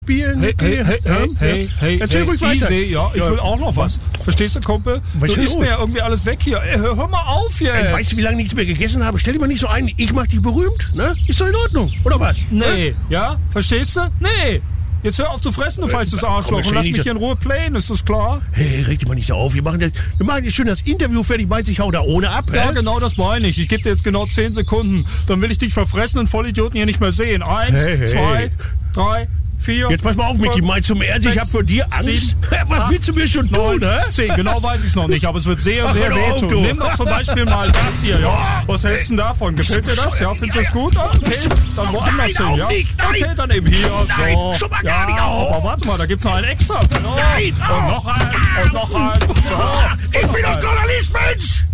Spielen. Hey, Erzähl ruhig weiter. Easy, ja, ich will auch noch was. Verstehst du, Kumpel? Was ist Du denn isst los? mir ja irgendwie alles weg hier. Ey, hör mal auf jetzt. Ey, weißt du, wie lange nichts mehr gegessen habe? Stell dir mal nicht so ein, ich mach dich berühmt, ne? Ist doch in Ordnung, oder was? Nee, ja? Verstehst du? Nee. Jetzt hör auf zu fressen, du feistes Arschloch, und lass mich hier in Ruhe playen, ist das klar? Hey, reg dich mal nicht so auf. Wir machen jetzt schön das Interview fertig. Meinst du, ich hau da ohne ab, Ja, hä? genau, das meine ich. Ich gebe dir jetzt genau 10 Sekunden. Dann will ich dich verfressenen Vollidioten hier nicht mehr sehen. 1, Hey. 2, 3, 4. Jetzt pass mal auf, Micky, meinst du im Ernst, ich hab vor dir Angst? 7, Was willst du mir schon tun, 9, hä? 10, genau weiß ich noch nicht, aber es wird sehr, Ach, sehr hör auf, wehtun. du. Nimm doch zum Beispiel mal das hier, ja. Was hältst du denn davon? Gefällt dir das? Ja, findest du das gut? Okay, dann woanders Nein, hin, auch ja? nicht, nein. Okay, dann eben hier. Nein, so. schon mal Ja, gar nicht. aber warte mal, da gibt's noch einen extra. Genau. Nein, Und noch einen, und noch einen. So. Ich bin doch Journalist, Mensch!